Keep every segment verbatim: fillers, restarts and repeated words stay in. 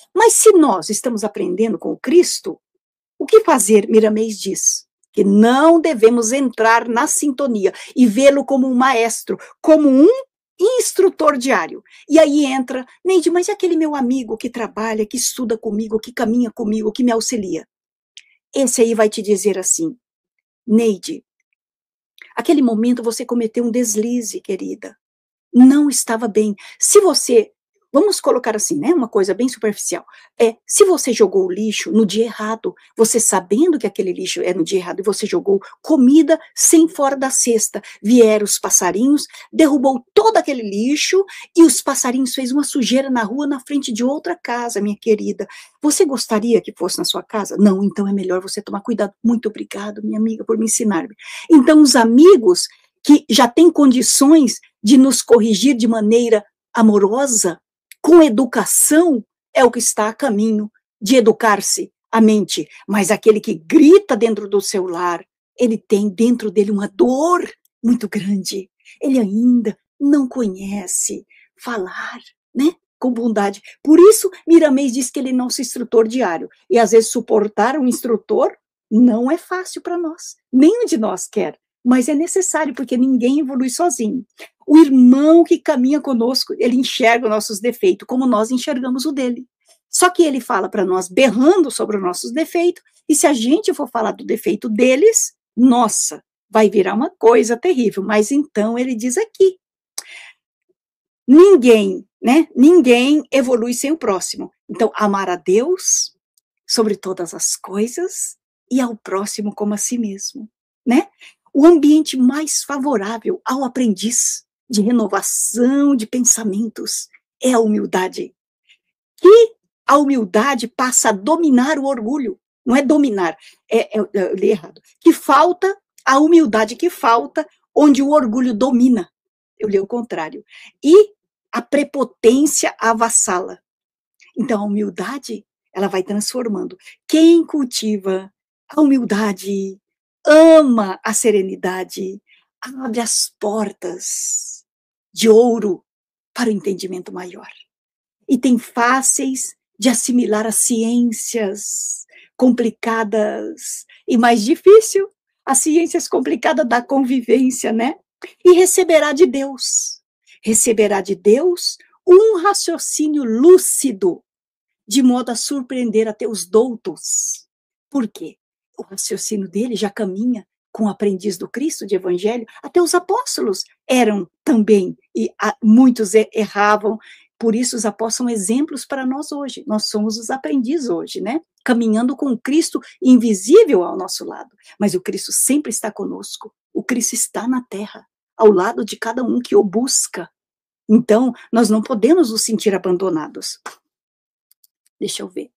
Mas se nós estamos aprendendo com o Cristo, o que fazer? Miramês diz que não devemos entrar na sintonia e vê-lo como um maestro, como um instrutor diário. E aí entra, Neide, mas e aquele meu amigo que trabalha, que estuda comigo, que caminha comigo, que me auxilia? Esse aí vai te dizer assim, Neide, aquele momento você cometeu um deslize, querida. Não estava bem. Se você, vamos colocar assim, né, uma coisa bem superficial, é, se você jogou o lixo no dia errado, você sabendo que aquele lixo é no dia errado, e você jogou comida sem fora da cesta, vieram os passarinhos, derrubou todo aquele lixo, e os passarinhos fez uma sujeira na rua, na frente de outra casa, minha querida. Você gostaria que fosse na sua casa? Não, então é melhor você tomar cuidado. Muito obrigado, minha amiga, por me ensinar-me. Então, os amigos que já têm condições de nos corrigir de maneira amorosa, com educação, é o que está a caminho de educar-se a mente. Mas aquele que grita dentro do seu lar, ele tem dentro dele uma dor muito grande. Ele ainda não conhece falar, né, com bondade. Por isso, Miramês diz que ele é nosso instrutor diário. E às vezes suportar um instrutor não é fácil para nós. Nenhum de nós quer. Mas é necessário, porque ninguém evolui sozinho. O irmão que caminha conosco, ele enxerga os nossos defeitos, como nós enxergamos o dele. Só que ele fala para nós, berrando sobre os nossos defeitos, e se a gente for falar do defeito deles, nossa, vai virar uma coisa terrível. Mas então ele diz aqui, ninguém, né, ninguém evolui sem o próximo. Então, amar a Deus sobre todas as coisas e ao próximo como a si mesmo, né? O ambiente mais favorável ao aprendiz de renovação de pensamentos é a humildade. E a humildade passa a dominar o orgulho. Não é dominar, é, é, eu li errado. Que falta, a humildade que falta, onde o orgulho domina. Eu li o contrário. E a prepotência avassala. Então, a humildade, ela vai transformando. Quem cultiva a humildade, ama a serenidade, abre as portas de ouro para o entendimento maior. E tem fáceis de assimilar as ciências complicadas e mais difícil, as ciências complicadas da convivência, né? E receberá de Deus, receberá de Deus um raciocínio lúcido, de modo a surpreender até os doutos. Por quê? O raciocínio dele já caminha com o aprendiz do Cristo, de Evangelho, até os apóstolos eram também, e a, muitos erravam, por isso os apóstolos são exemplos para nós hoje, nós somos os aprendizes hoje, né? Caminhando com o Cristo invisível ao nosso lado, mas o Cristo sempre está conosco, o Cristo está na terra, ao lado de cada um que o busca, então nós não podemos nos sentir abandonados. Deixa eu ver.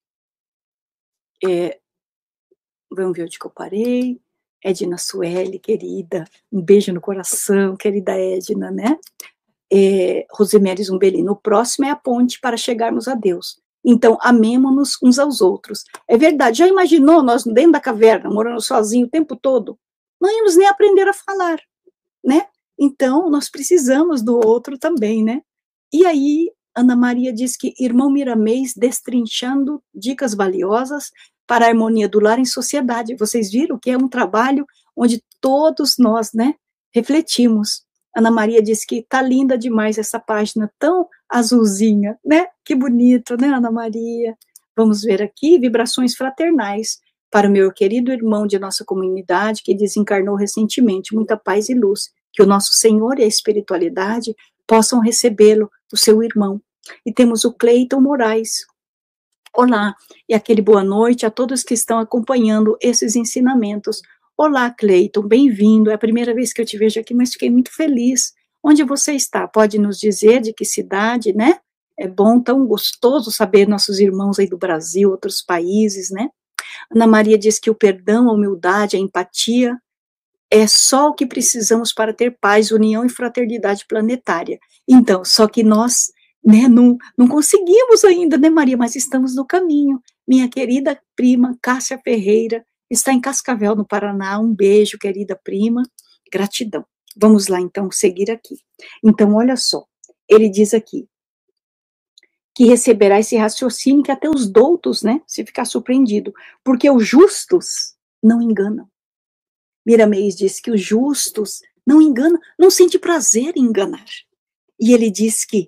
É, vamos ver onde que eu parei. Edna Sueli, querida, um beijo no coração, querida Edna, né? É, Rosemary Zumbelino, o próximo é a ponte para chegarmos a Deus. Então, amemo-nos uns aos outros. É verdade, já imaginou nós dentro da caverna, morando sozinho o tempo todo? Não íamos nem aprender a falar, né? Então, nós precisamos do outro também, né? E aí, Ana Maria diz que irmão Miramês destrinchando dicas valiosas para a harmonia do lar em sociedade. Vocês viram que é um trabalho onde todos nós, né, refletimos. Ana Maria diz que tá linda demais essa página, tão azulzinha, né? Que bonito, né, Ana Maria? Vamos ver aqui, vibrações fraternais para o meu querido irmão de nossa comunidade que desencarnou recentemente. Muita paz e luz. Que o nosso Senhor e a espiritualidade possam recebê-lo, o seu irmão. E temos o Cleiton Moraes. Olá, e aquele boa noite a todos que estão acompanhando esses ensinamentos. Olá, Cleiton, bem-vindo. É a primeira vez que eu te vejo aqui, mas fiquei muito feliz. Onde você está? Pode nos dizer de que cidade, né? É bom, tão gostoso saber nossos irmãos aí do Brasil, outros países, né? Ana Maria diz que o perdão, a humildade, a empatia é só o que precisamos para ter paz, união e fraternidade planetária. Então, só que nós, né, não, não conseguimos ainda, né, Maria? Mas estamos no caminho. Minha querida prima, Cássia Ferreira, está em Cascavel, no Paraná. Um beijo, querida prima. Gratidão. Vamos lá, então, seguir aqui. Então, olha só. Ele diz aqui. que receberá esse raciocínio que até os doutos, né, se ficar surpreendido, porque os justos não enganam. Miramês diz que os justos não enganam, não sente prazer em enganar. E ele diz que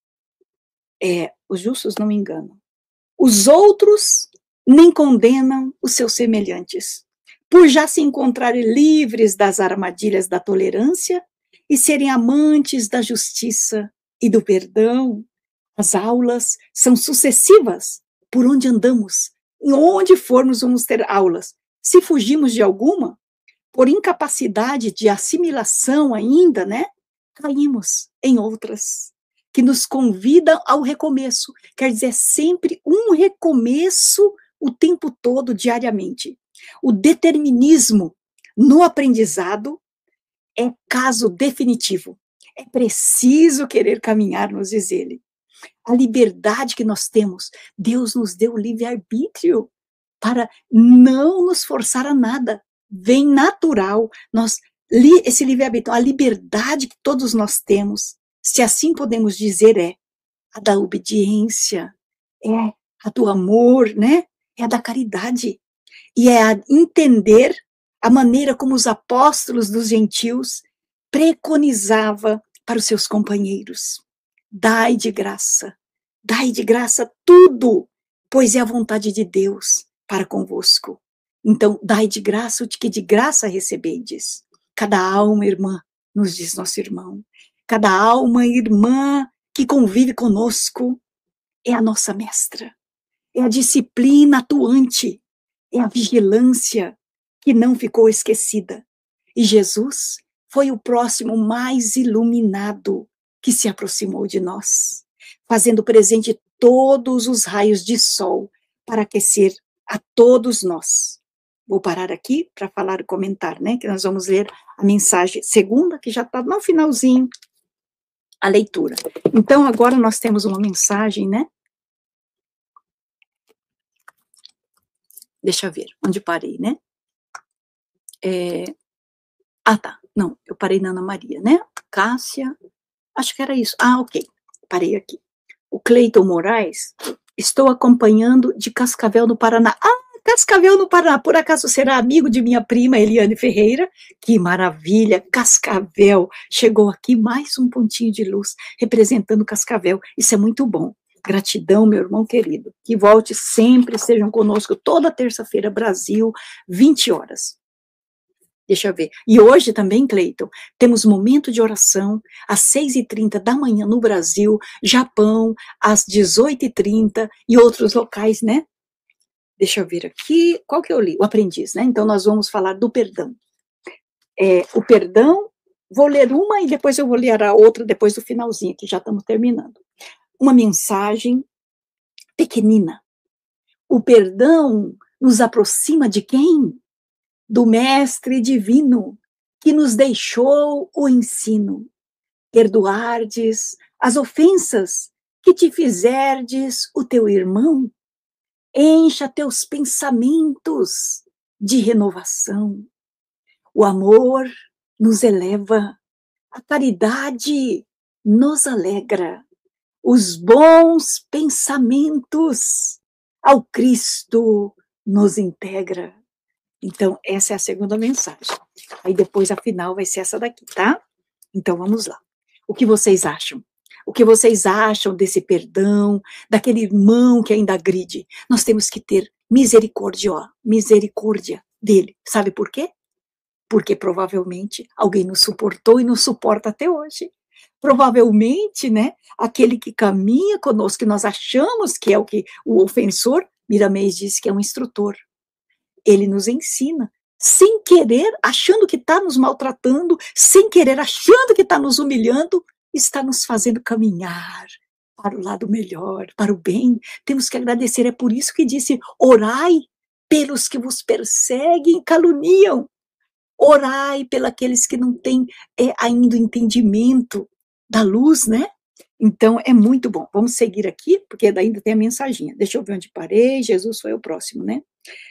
é, os justos não enganam. Os outros nem condenam os seus semelhantes, por já se encontrarem livres das armadilhas da tolerância e serem amantes da justiça e do perdão. As aulas são sucessivas por onde andamos, em onde formos vamos ter aulas. Se fugimos de alguma, por incapacidade de assimilação ainda, né, caímos em outras, que nos convidam ao recomeço. Quer dizer, sempre um recomeço o tempo todo, diariamente. O determinismo no aprendizado é caso definitivo. É preciso querer caminhar, nos diz ele. A liberdade que nós temos, Deus nos deu livre-arbítrio para não nos forçar a nada. Vem natural, nós, esse livre-arbítrio, a liberdade que todos nós temos, se assim podemos dizer, é a da obediência, é a do amor, né? É a da caridade, e é a entender a maneira como os apóstolos dos gentios preconizava para os seus companheiros. Dai de graça, dai de graça tudo, pois é a vontade de Deus para convosco. Então, dai de graça o que de graça recebedes. Cada alma irmã, nos diz nosso irmão, cada alma irmã que convive conosco é a nossa mestra, é a disciplina atuante, é a vigilância que não ficou esquecida. E Jesus foi o próximo mais iluminado que se aproximou de nós, fazendo presente todos os raios de sol para aquecer a todos nós. Vou parar aqui para falar e comentar, né? Que nós vamos ler a mensagem segunda, que já está no finalzinho, a leitura. Então, agora nós temos uma mensagem, né? Deixa eu ver, onde parei, né? É... Ah, tá. Não, eu parei na Ana Maria, né? Cássia, acho que era isso. Ah, ok. Parei aqui. O Cleiton Moraes, estou acompanhando de Cascavel, no Paraná. Ah, Cascavel, no Paraná. Por acaso será amigo de minha prima, Eliane Ferreira? Que maravilha. Cascavel. Chegou aqui mais um pontinho de luz, representando Cascavel. Isso é muito bom. Gratidão, meu irmão querido. Que volte sempre, estejam conosco toda terça-feira, Brasil, vinte horas. Deixa eu ver. E hoje também, Cleiton, temos momento de oração às seis e trinta da manhã no Brasil, Japão, às dezoito e trinta e outros locais, né? Deixa eu ver aqui. Qual que eu li? O Aprendiz, né? Então, nós vamos falar do perdão. É, o perdão, vou ler uma e depois eu vou ler a outra depois do finalzinho, que já estamos terminando. Uma mensagem pequenina. O perdão nos aproxima de quem? Do Mestre Divino, que nos deixou o ensino. Perdoardes as ofensas que te fizerdes o teu irmão, encha teus pensamentos de renovação. O amor nos eleva, a caridade nos alegra, os bons pensamentos ao Cristo nos integra. Então, essa é a segunda mensagem. Aí depois a final vai ser essa daqui, tá? Então, vamos lá. O que vocês acham? O que vocês acham desse perdão, daquele irmão que ainda agride? Nós temos que ter misericórdia, ó, misericórdia dele. Sabe por quê? Porque provavelmente alguém nos suportou e nos suporta até hoje. Provavelmente, né, aquele que caminha conosco, que nós achamos que é o que o ofensor, Miramês diz que é um instrutor. Ele nos ensina, sem querer, achando que está nos maltratando, sem querer, achando que está nos humilhando, está nos fazendo caminhar para o lado melhor, para o bem. Temos que agradecer, é por isso que disse, orai pelos que vos perseguem e caluniam. Orai pelos que não têm é, ainda o entendimento da luz, né? Então, é muito bom. Vamos seguir aqui, porque ainda tem a mensaginha. Deixa eu ver onde parei, Jesus foi o próximo, né?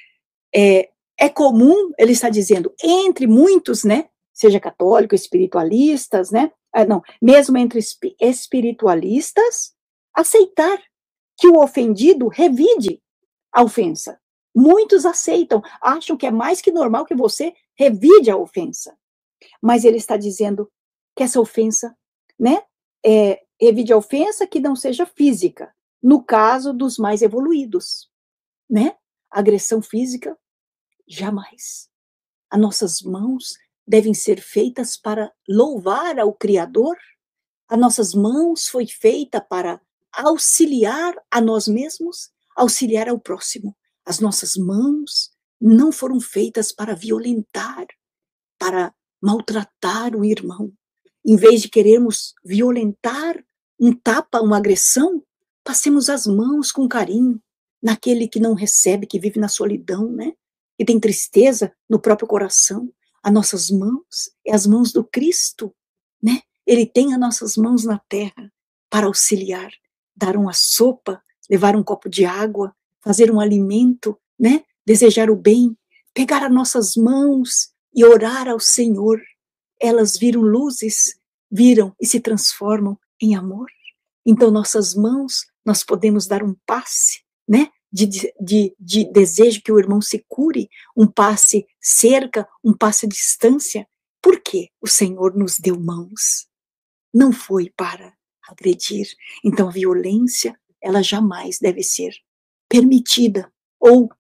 É, é comum, ele está dizendo, entre muitos, né, seja católico, espiritualistas, né, ah, não, mesmo entre espiritualistas, aceitar que o ofendido revide a ofensa. Muitos aceitam, acham que é mais que normal que você revide a ofensa. Mas ele está dizendo que essa ofensa, né, é, revide a ofensa que não seja física, no caso dos mais evoluídos, né? Agressão física, jamais. As nossas mãos devem ser feitas para louvar ao Criador. As nossas mãos foi feita para auxiliar a nós mesmos, auxiliar ao próximo. As nossas mãos não foram feitas para violentar, para maltratar o irmão. Em vez de querermos violentar, um tapa, uma agressão, passemos as mãos com carinho naquele que não recebe, que vive na solidão, né? Que tem tristeza no próprio coração. As nossas mãos é as mãos do Cristo, né? Ele tem as nossas mãos na terra para auxiliar, dar uma sopa, levar um copo de água, fazer um alimento, né? Desejar o bem, pegar as nossas mãos e orar ao Senhor. Elas viram luzes, viram e se transformam em amor. Então, nossas mãos, nós podemos dar um passe, né? De, de, de desejo que o irmão se cure, um passe cerca, um passe à distância. Por quê? O Senhor nos deu mãos. Não foi para agredir. Então, a violência, ela jamais deve ser permitida ou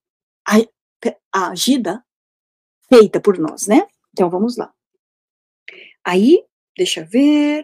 agida, feita por nós, né? Então, vamos lá. Aí, deixa eu ver.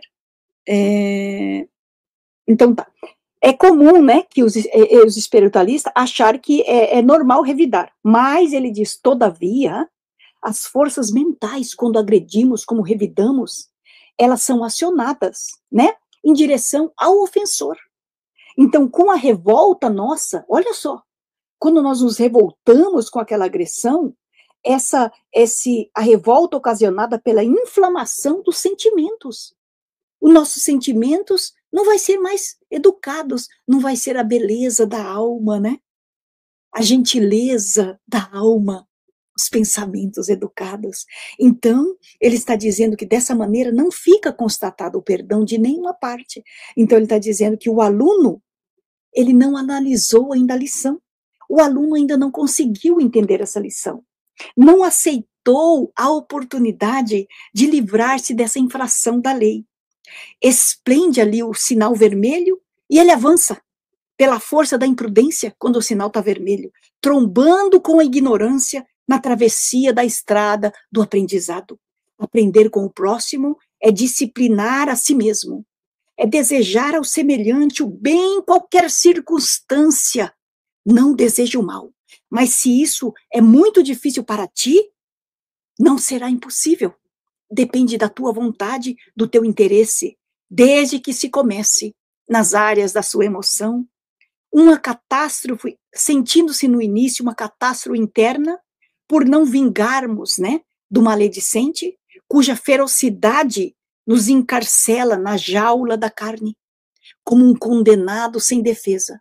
É... Então, tá. É comum, né, que os, os espiritualistas acharem que é, é normal revidar, mas ele diz, todavia, as forças mentais, quando agredimos, como revidamos, elas são acionadas, né, em direção ao ofensor. Então, com a revolta nossa, olha só, quando nós nos revoltamos com aquela agressão, essa, esse, a revolta ocasionada pela inflamação dos sentimentos. Os nossos sentimentos não vai ser mais educados, não vai ser a beleza da alma, né? A gentileza da alma, os pensamentos educados. Então, ele está dizendo que dessa maneira não fica constatado o perdão de nenhuma parte. Então, ele está dizendo que o aluno, ele não analisou ainda a lição. O aluno ainda não conseguiu entender essa lição. Não aceitou a oportunidade de livrar-se dessa infração da lei. Esplende ali o sinal vermelho e ele avança pela força da imprudência quando o sinal está vermelho, trombando com a ignorância na travessia da estrada do aprendizado. Aprender com o próximo é disciplinar a si mesmo, é desejar ao semelhante o bem em qualquer circunstância. Não deseje o mal, mas se isso é muito difícil para ti, não será impossível. Depende da tua vontade, do teu interesse, desde que se comece nas áreas da sua emoção. Uma catástrofe, sentindo-se no início uma catástrofe interna, por não vingarmos, né, do maledicente, cuja ferocidade nos encarcela na jaula da carne, como um condenado sem defesa.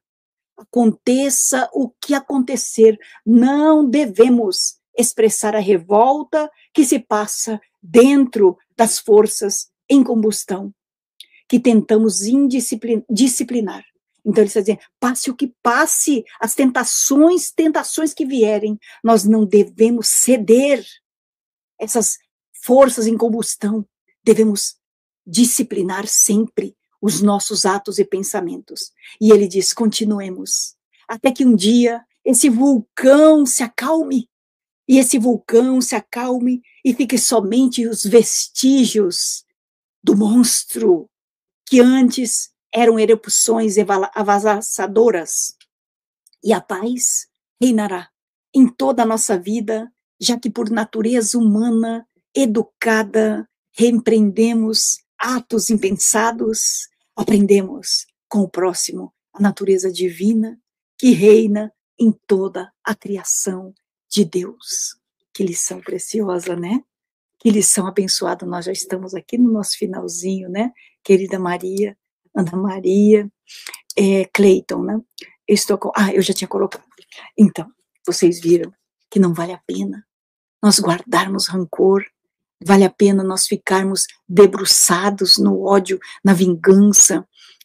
Aconteça o que acontecer, não devemos expressar a revolta que se passa dentro das forças em combustão, que tentamos indisciplinar. Então ele está dizendo, passe o que passe, as tentações, tentações que vierem, nós não devemos ceder essas forças em combustão, devemos disciplinar sempre os nossos atos e pensamentos. E ele diz, continuemos, até que um dia esse vulcão se acalme, e esse vulcão se acalme e fique somente os vestígios do monstro, que antes eram erupções avassadoras. E a paz reinará em toda a nossa vida, já que por natureza humana, educada, repreendemos atos impensados, aprendemos com o próximo a natureza divina que reina em toda a criação de Deus. Que lição preciosa, né? Que lição abençoada. Nós já estamos aqui no nosso finalzinho, né? Querida Maria, Ana Maria, é, Cleiton, né? Eu estou com... Ah, eu já tinha colocado. Então, vocês viram que não vale a pena nós guardarmos rancor, vale a pena nós ficarmos debruçados no ódio, na vingança,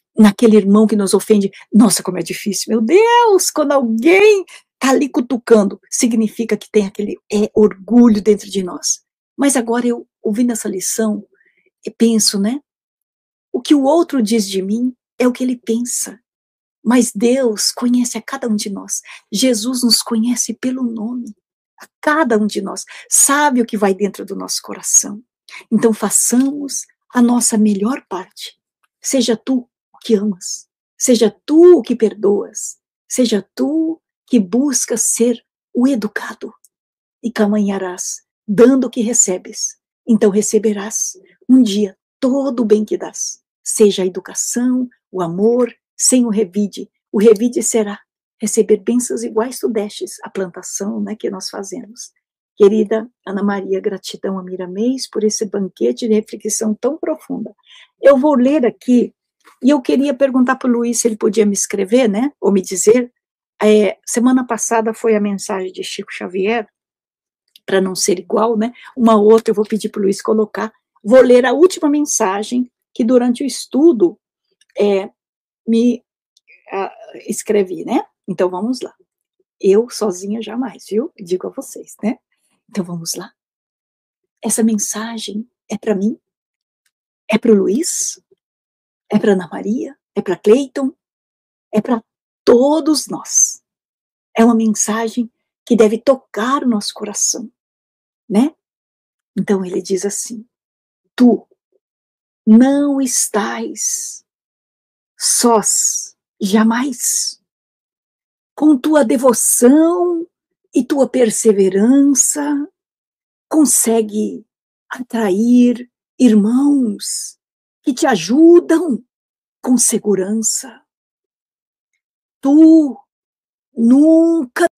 naquele irmão que nos ofende. Nossa, como é difícil, meu Deus, quando alguém está ali cutucando, significa que tem aquele é, orgulho dentro de nós. Mas agora eu, ouvindo essa lição, eu penso, né? O que o outro diz de mim é o que ele pensa. Mas Deus conhece a cada um de nós. Jesus nos conhece pelo nome. A cada um de nós. Sabe o que vai dentro do nosso coração. Então façamos a nossa melhor parte. Seja tu o que amas. Seja tu o que perdoas. Seja tu que buscas ser o educado. E caminharás dando o que recebes. Então receberás um dia todo o bem que dás. Seja a educação, o amor, sem o revide. O revide será receber bênçãos iguais tu destes, a plantação, né, que nós fazemos. Querida Ana Maria, gratidão a Miramês por esse banquete de reflexão tão profunda. Eu vou ler aqui, e eu queria perguntar para o Luiz se ele podia me escrever, né, ou me dizer, é, semana passada foi a mensagem de Chico Xavier, para não ser igual, né, uma outra eu vou pedir para o Luiz colocar, vou ler a última mensagem que durante o estudo é, me uh, escrevi, né? Então vamos lá. Eu sozinha jamais, viu? Digo a vocês, né? Então vamos lá. Essa mensagem é para mim, é para o Luiz, é para Ana Maria, é para Cleiton, é para todos nós. É uma mensagem que deve tocar o nosso coração, né? Então ele diz assim: tu não estás sós, jamais. Com tua devoção e tua perseverança, consegue atrair irmãos que te ajudam com segurança. Tu nunca